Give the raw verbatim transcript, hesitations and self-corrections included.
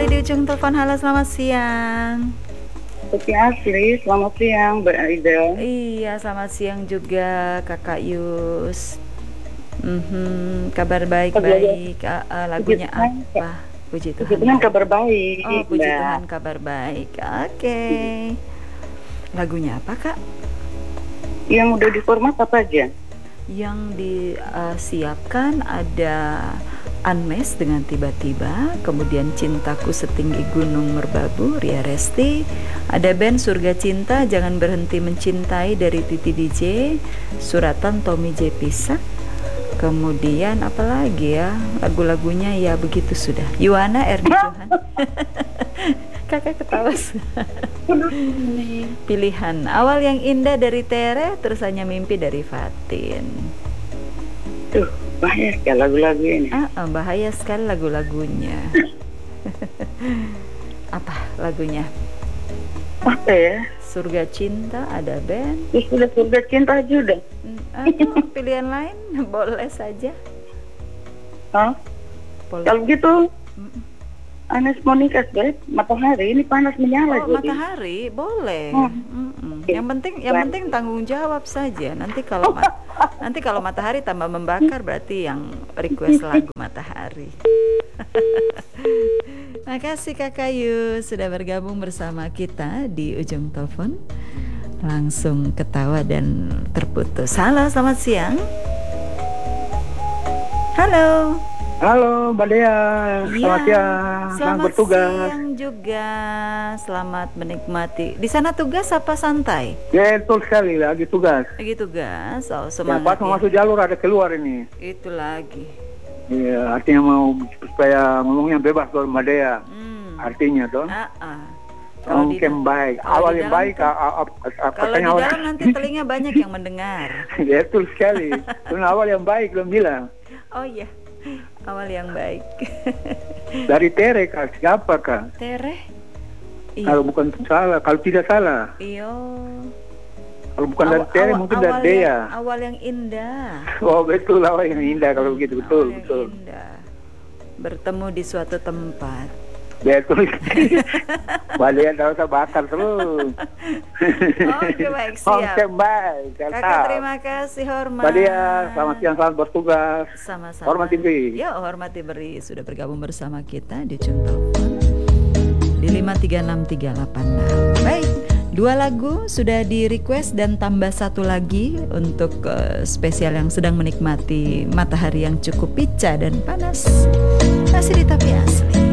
kembali di ujung telepon. Halo, selamat siang. Putih Asli, selamat siang Mbak Aida. Iya, selamat siang juga Kakak Yus. Mhm, kabar baik-baik. Ah, ah, lagunya Puji Tuhan, apa? Puji Puji Tuhan. Tuhan baik. kabar baik. Oh, puji Mbak. Tuhan kabar baik. Oke. Lagunya apa, Kak? Yang udah di format apa aja? Yang disiapkan ada Unmesh dengan Tiba-Tiba, kemudian Cintaku Setinggi Gunung Merbabu, Ria Resti, ada band Surga Cinta, Jangan Berhenti Mencintai dari Titi D J, Suratan Tommy J Pisak, kemudian apa lagi ya, lagu-lagunya ya begitu sudah. Yuana Erdi Johan. Kakak ketawa. Pilihan Awal Yang Indah dari Tere, Terus Hanya Mimpi dari Fatin. Tuh, bahaya sekali lagu-lagu ini. Ah, ah, bahaya sekali lagu-lagunya. Apa lagunya? Apa ya? Surga Cinta ada band. Ya, sudah surga cinta juga. Hmm, atau pilihan lain boleh saja. Hah? Boleh. Kalau gitu, Mm. Anes Monica, Beb, matahari ini panas menyala. Oh, jadi. matahari boleh. Oh. Mm-mm. Oke. Yang penting, yang Baik. penting tanggung jawab saja. Nanti kalau ma- nanti kalau matahari tambah membakar berarti yang request lagu matahari. Makasih Kakak Yus sudah bergabung bersama kita di ujung telepon. Langsung ketawa dan terputus. Halo, selamat siang. Halo. Halo, Mbak Dea. Selamat Iya, siang. Selamat selamat bertugas. siang juga. Selamat menikmati. Di sana tugas apa santai? Ya, betul sekali. Lagi tugas. Lagi tugas. Oh, Ya, semangat pas ya. mau masuk jalur ada keluar ini. Itu lagi. Iya, artinya mau supaya ngomongnya bebas tuh Mbak Dea. Hmm. Artinya tuh. Ah, ah. Kalau di, Mungkin baik. kalau Awal di yang dalam baik. tuh- a- a- a- kalau apakahnya di awal- dalam nanti telinga banyak yang mendengar. Ya, betul sekali. Karena awal yang baik belum bilang. Oh iya, awal yang baik. Dari Tere kak, siapa kak? Tere. Kalau bukan salah, kalau tidak salah. Iyo. Kalau bukan dari Awa- Tere awal- mungkin awal dari Dea. yang, awal yang indah. Oh betul, awal yang indah kalau begitu, betul, Awal yang betul. indah. Bertemu di suatu tempat. Betul. Balian tak usah bakar terus. Oke, baik, siap. Oke baik. Kakak terima kasih, hormat. Mbak Dea, selamat siang, selamat bertugas. Sama-sama. Hormati beri. Ya, hormati beri sudah bergabung bersama kita di ujung telepon di lima tiga enam tiga delapan enam. Baik, dua lagu sudah di request dan tambah satu lagi untuk uh, spesial yang sedang menikmati matahari yang cukup pica dan panas. Masih di Tapi Asli.